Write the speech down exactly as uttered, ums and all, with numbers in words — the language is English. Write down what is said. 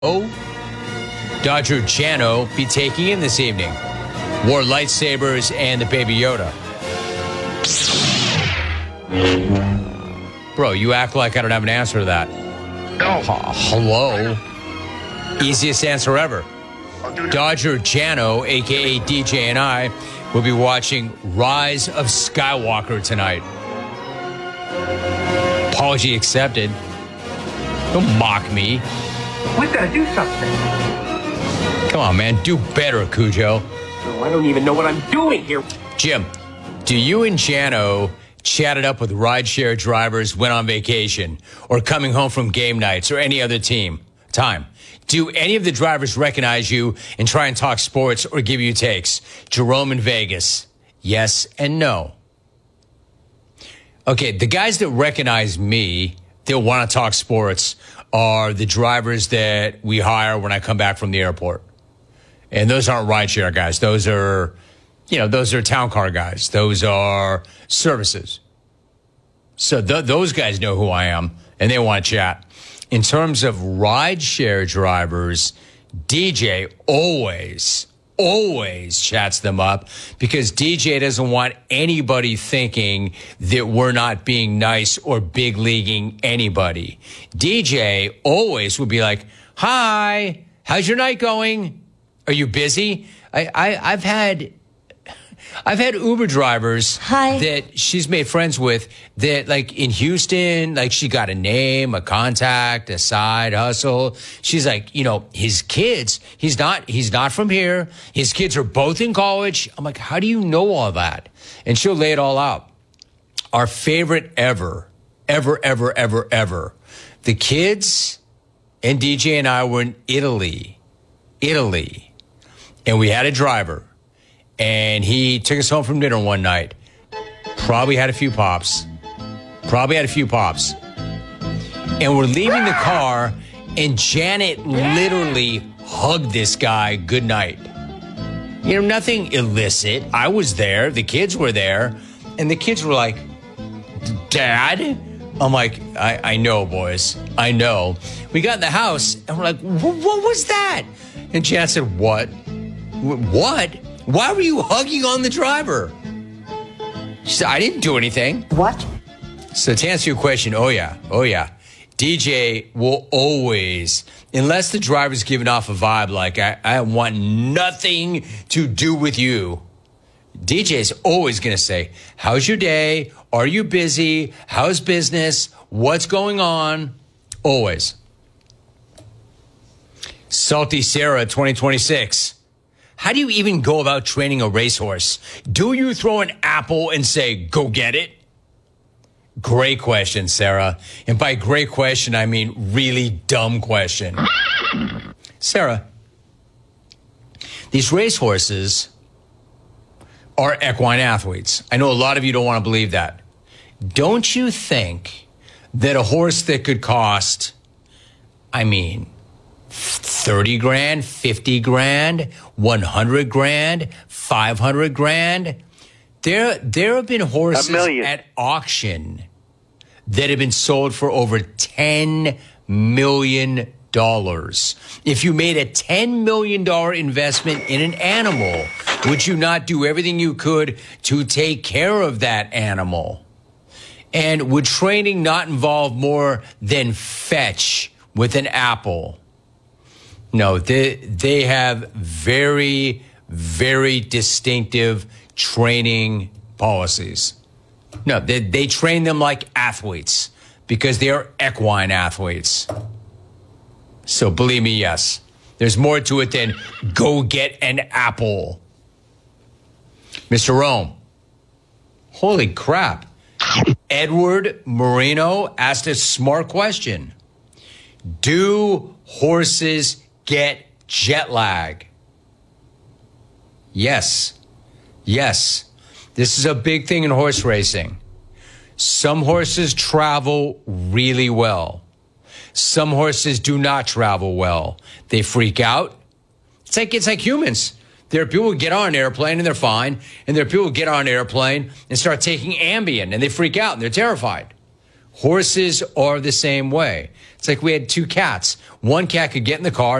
Oh, Dodger Jano be taking in this evening? War lightsabers and the Baby Yoda. Bro, you act like I don't have an answer to that. No. H- hello? Easiest answer ever. Dodger Jano, a k a. D J, and I will be watching Rise of Skywalker tonight. Apology accepted. Don't mock me. We've got to do something. Come on, man. Do better, Cujo. Oh, I don't even know what I'm doing here. Jim, do you and Jano chatted up with rideshare drivers, went on vacation, or coming home from game nights or any other team time? Do any of the drivers recognize you and try and talk sports or give you takes? Jerome in Vegas. Yes and no. Okay, the guys that recognize me, they'll want to talk sports, are the drivers that we hire when I come back from the airport. And those aren't rideshare guys. Those are, you know, those are town car guys. Those are services. So th- those guys know who I am, and they want to chat. In terms of rideshare drivers, D J always, always chats them up because D J doesn't want anybody thinking that we're not being nice or big leaguing anybody. D J always would be like, hi, how's your night going? Are you busy? I, I, I've had... I've had Uber drivers Hi. that she's made friends with that, like, in Houston, like, she got a name, a contact, a side hustle. She's like, you know, his kids, he's not, he's not from here. His kids are both in college. I'm like, how do you know all that? And she'll lay it all out. Our favorite ever, ever, ever, ever, ever. The kids and D J and I were in Italy, Italy, and we had a driver. And he took us home from dinner one night. Probably had a few pops. Probably had a few pops. And we're leaving the car, and Janet literally hugged this guy good night. You know, nothing illicit. I was there. The kids were there. And the kids were like, Dad? I'm like, I, I know, boys. I know. We got in the house, and we're like, what was that? And Janet said, what? What? Why were you hugging on the driver? She said, I didn't do anything. What? So to answer your question, oh yeah, oh yeah. D J will always, unless the driver's giving off a vibe like, I, I want nothing to do with you, D J's always going to say, how's your day? Are you busy? How's business? What's going on? Always. Salty Sarah twenty twenty-six. How do you even go about training a racehorse? Do you throw an apple and say, go get it? Great question, Sarah. And by great question, I mean really dumb question. Sarah, these racehorses are equine athletes. I know a lot of you don't want to believe that. Don't you think that a horse that could cost, I mean, thirty grand, fifty grand, one hundred grand, five hundred grand. There, there have been horses at auction that have been sold for over ten million dollars. If you made a ten million dollars investment in an animal, would you not do everything you could to take care of that animal? And would training not involve more than fetch with an apple? No, they, they have very, very distinctive training policies. No, they, they train them like athletes because they are equine athletes. So believe me, yes, there's more to it than go get an apple. Mister Rome, holy crap. Edward Marino asked a smart question. Do horses get jet lag? Yes. Yes. This is a big thing in horse racing. Some horses travel really well. Some horses do not travel well. They freak out. It's like, it's like humans. There are people who get on an airplane and they're fine. And there are people who get on an airplane and start taking Ambien and they freak out and they're terrified. Horses are the same way. It's like we had two cats. One cat could get in the car,